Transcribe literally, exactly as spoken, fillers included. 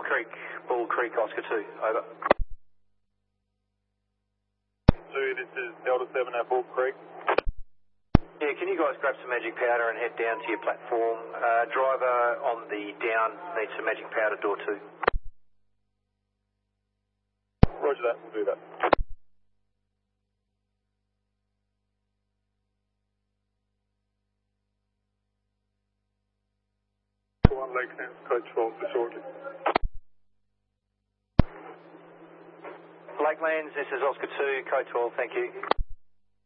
Creek, Bull Creek, Oscar two, over. two, this is Delta seven at Bull Creek. Yeah, can you guys grab some magic powder and head down to your platform? Uh, driver on the down needs some magic powder, door two. Roger that, we'll do that. One Lake Sands, code twelve for shortly. Lakelands, this is Oscar two, code twelve, thank you.